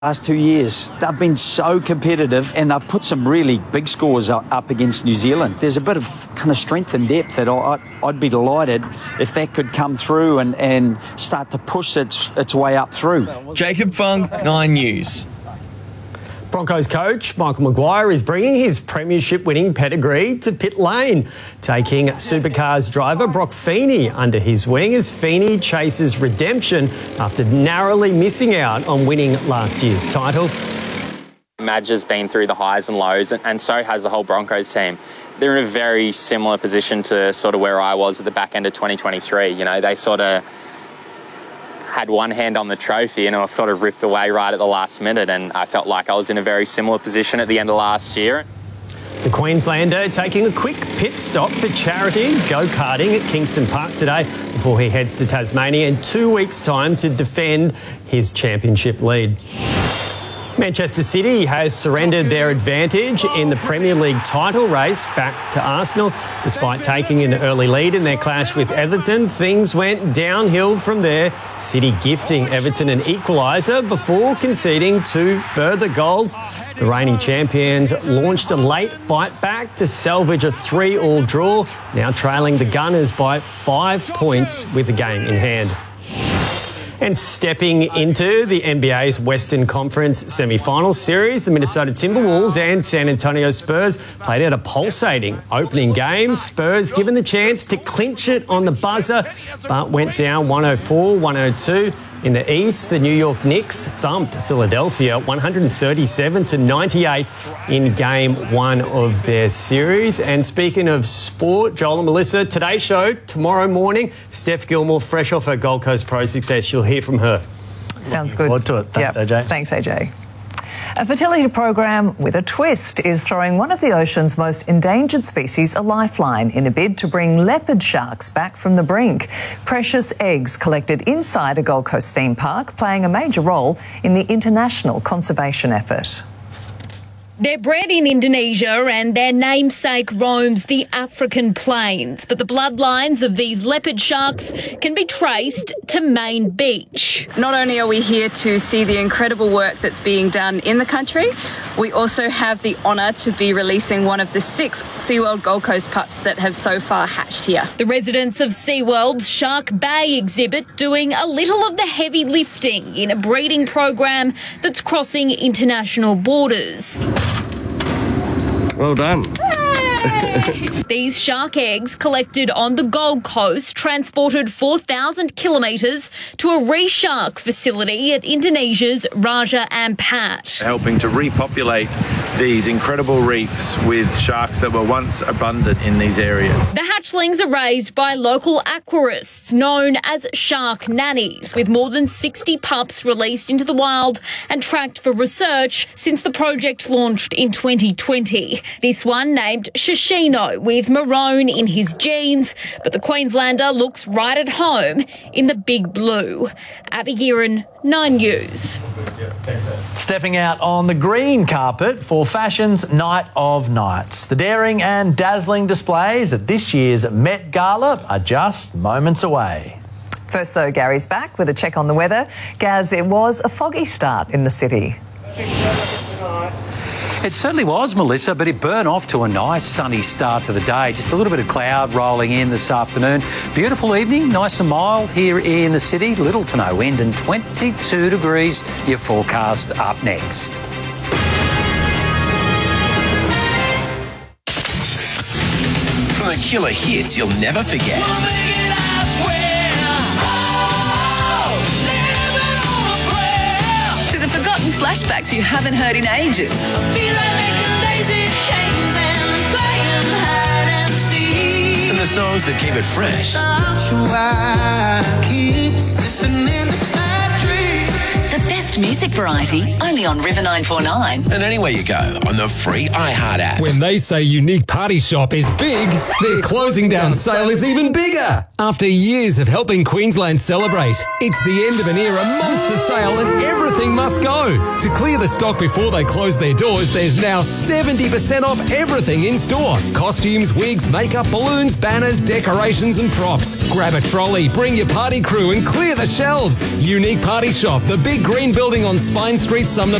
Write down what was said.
Last 2 years, they've been so competitive and they've put some really big scores up against New Zealand. There's a bit of kind of strength and depth that I'd be delighted if that could come through and start to push its way up through. Jacob Fung, 9 News. Broncos coach Michael Maguire is bringing his premiership-winning pedigree to pit lane, taking Supercars driver Brock Feeney under his wing as Feeney chases redemption after narrowly missing out on winning last year's title. Madge has been through the highs and lows, and so has the whole Broncos team. They're in a very similar position to sort of where I was at the back end of 2023. You know, they sort of had one hand on the trophy and it was sort of ripped away right at the last minute, and I felt like I was in a very similar position at the end of last year. The Queenslander taking a quick pit stop for charity go-karting at Kingston Park today before he heads to Tasmania in 2 weeks' time to defend his championship lead. Manchester City has surrendered their advantage in the Premier League title race back to Arsenal. Despite taking an early lead in their clash with Everton, things went downhill from there. City gifting Everton an equaliser before conceding 2 further goals. The reigning champions launched a late fight back to salvage a 3-3 draw, now trailing the Gunners by 5 points with the game in hand. And stepping into the NBA's Western Conference semi-final series, the Minnesota Timberwolves and San Antonio Spurs played out a pulsating opening game. Spurs given the chance to clinch it on the buzzer, but went down 104-102. In the East, the New York Knicks thumped Philadelphia 137-98 in Game 1 of their series. And speaking of sport, Joel and Melissa, today's show, tomorrow morning, Steph Gilmore, fresh off her Gold Coast Pro success. You'll hear from her. Sounds good. Forward to it. Thanks, AJ. Thanks, AJ. A fertility program with a twist is throwing one of the ocean's most endangered species a lifeline in a bid to bring leopard sharks back from the brink. Precious eggs collected inside a Gold Coast theme park playing a major role in the international conservation effort. They're bred in Indonesia and their namesake roams the African plains. But the bloodlines of these leopard sharks can be traced to Main Beach. Not only are we here to see the incredible work that's being done in the country, we also have the honour to be releasing one of the 6 SeaWorld Gold Coast pups that have so far hatched here. The residents of SeaWorld's Shark Bay exhibit doing a little of the heavy lifting in a breeding program that's crossing international borders. Well done. These shark eggs collected on the Gold Coast transported 4,000 kilometres to a re-shark facility at Indonesia's Raja Ampat. Helping to repopulate these incredible reefs with sharks that were once abundant in these areas. The hatchlings are raised by local aquarists known as shark nannies, with more than 60 pups released into the wild and tracked for research since the project launched in 2020. This one named Shishino with maroon in his genes, but the Queenslander looks right at home in the big blue. Abby Gearan, 9 News. Stepping out on the green carpet for fashion's Night of Nights. The daring and dazzling displays at this year's Met Gala are just moments away. First, though, Gary's back with a check on the weather. Gaz, it was a foggy start in the city. It certainly was, Melissa, but it burned off to a nice sunny start to the day. Just a little bit of cloud rolling in this afternoon. Beautiful evening, nice and mild here in the city. Little to no wind and 22 degrees. Your forecast up next. From the killer hits you'll never forget. To the forgotten flashbacks you haven't heard in ages. And the songs that keep it fresh. The best music variety, only on River 949. And anywhere you go on the free iHeart app. When they say Unique Party Shop is big, their closing down sale is even bigger. After years of helping Queensland celebrate, it's the end of an era, monster sale, and everything must go. To clear the stock before they close their doors, there's now 70% off everything in store. Costumes, wigs, makeup, balloons, banners, decorations and props. Grab a trolley, bring your party crew and clear the shelves. Unique Party Shop, the big green building building on Spine Street, Sumner